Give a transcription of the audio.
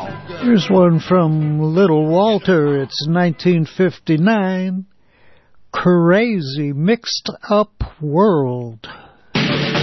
Here's one from Little Walter. It's 1959. Crazy Mixed Up World.